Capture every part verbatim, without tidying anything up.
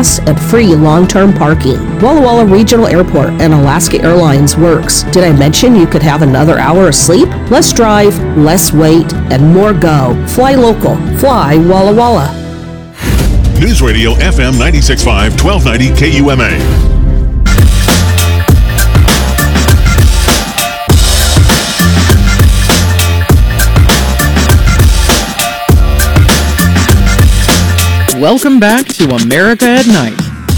costs and free long-term parking. Walla Walla Regional Airport and Alaska Airlines works. Did I mention you could have another hour of sleep? Less drive, less wait, and more go. Fly local. Fly Walla Walla. News Radio F M ninety-six point five, twelve ninety K U M A. Welcome back to America at Night.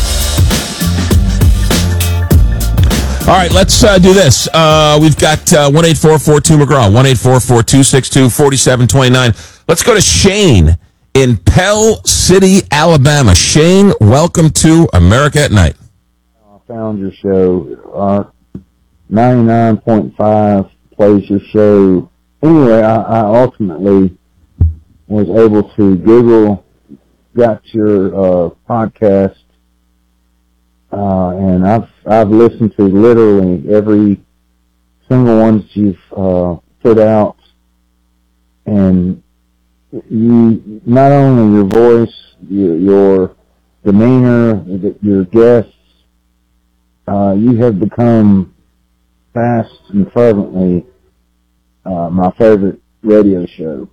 All right, let's uh, do this. Uh, we've got uh, one eight four four two McGraw, one eight four four two six two four seven two nine. Let's go to Shane in Pell City, Alabama. Shane, welcome to America at Night. I found your show. Uh, ninety-nine point five plays your show. Anyway, I, I ultimately was able to Google, got your uh, podcast, uh, and I've I've listened to literally every single one that you've uh, put out, and you not only your voice, your, your demeanor, your guests, uh, you have become fast and fervently uh, my favorite radio show.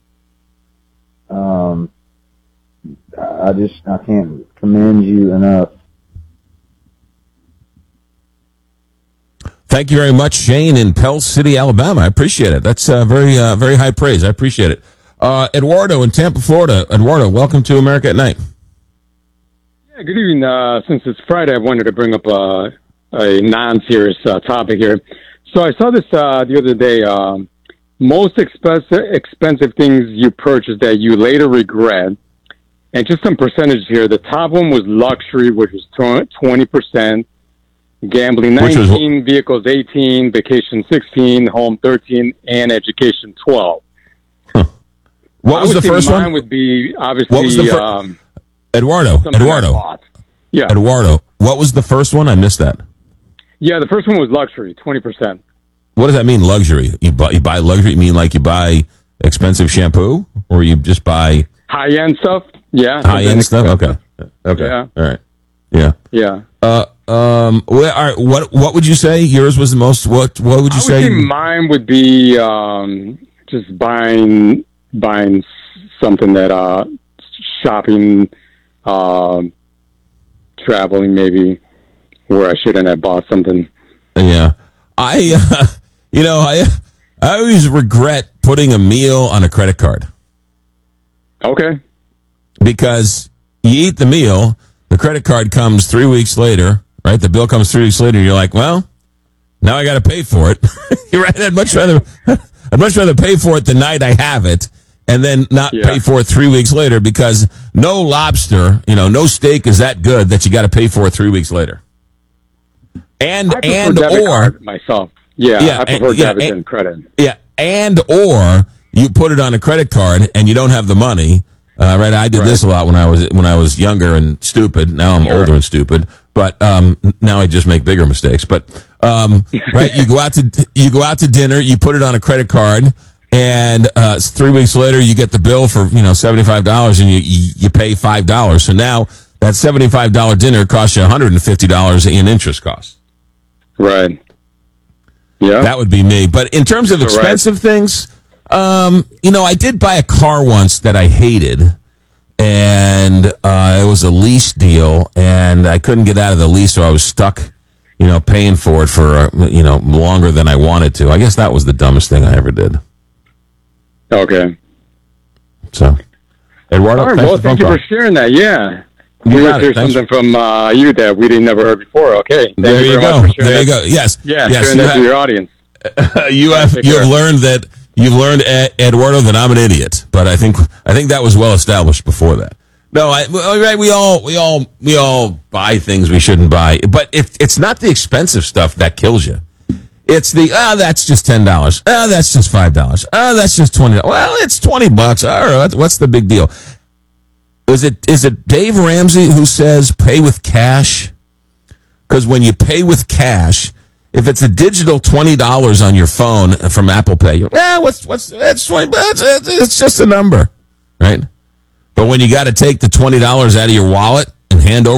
Um. I just, I can't commend you enough. Thank you very much, Shane in Pell City, Alabama. I appreciate it. That's uh, very, uh, very high praise. I appreciate it. Uh, Eduardo in Tampa, Florida. Eduardo, welcome to America at Night. Yeah, good evening. Uh, since it's Friday, I wanted to bring up uh, a non-serious uh, topic here. So I saw this uh, the other day. Um, most expensive, expensive things you purchased that you later regret. And just some percentage here. The top one was luxury, which was twenty percent. Gambling, nineteen. Was, vehicles, eighteen. Vacation, sixteen. Home, thirteen. And education, twelve. Huh. What was the first mine one? Would be, obviously, what was the fir- um, Eduardo. Eduardo. Yeah. Eduardo. What was the first one? I missed that. Yeah, the first one was luxury, twenty percent. What does that mean, luxury? You buy, you buy luxury? You mean like you buy expensive shampoo? Or you just buy... High-end stuff? Yeah. High-end stuff? Okay. Okay. Yeah. All right. Yeah. Yeah. Uh, um, what, all right, what, what would you say yours was the most, what, what would you I would say? say mine would be, um, just buying, buying something that, uh, shopping, um, traveling maybe where I shouldn't have bought something. Yeah. I, uh, you know, I, I always regret putting a meal on a credit card. Okay. Because you eat the meal, the credit card comes three weeks later, right? The bill comes three weeks later, and you're like, well, now I got to pay for it. You're right. I'd much rather, I'd much rather pay for it the night I have it, and then not yeah. pay for it three weeks later, because no lobster, you know, no steak is that good that you got to pay for it three weeks later. And I prefer and debit or card myself, yeah, yeah, I prefer and, debit yeah, than credit. Yeah, and or you put it on a credit card and you don't have the money. Uh, right, I did right. this a lot when I was when I was younger and stupid. Now I'm sure. older and stupid, but um, now I just make bigger mistakes. But um, right, you go out to you go out to dinner, you put it on a credit card, and uh, three weeks later you get the bill for you know seventy five dollars, and you you pay five dollars. So now that seventy five dollar dinner costs you one hundred and fifty dollars in interest costs. Right. Yeah, that would be me. But in terms of expensive right. things. Um, you know, I did buy a car once that I hated, and uh, it was a lease deal, and I couldn't get out of the lease, so I was stuck, you know, paying for it for, uh, you know, longer than I wanted to. I guess that was the dumbest thing I ever did. Okay. So, Eduardo, all right, well, thank you call. for sharing that, yeah. You we got hear something from uh, you that we didn't never heard before. Okay. Thank there you, you go. There that. you go. Yes. Yeah, yes, sharing you that have, to your audience. Uh, you have you have learned that You've learned, Eduardo, that I'm an idiot, but I think I think that was well established before that. No, I, right? We all we all we all buy things we shouldn't buy, but it, it's not the expensive stuff that kills you. It's the ah, oh, that's just ten dollars. Ah, oh, that's just five dollars. Ah, oh, that's just twenty dollars. Well, it's twenty bucks. All right, what's the big deal? Is it is it Dave Ramsey who says pay with cash? Because when you pay with cash. If it's a digital twenty dollars on your phone from Apple Pay, you're, eh, what's, what's, that's twenty bucks. It's just a number, right? But when you got to take the twenty dollars out of your wallet and hand over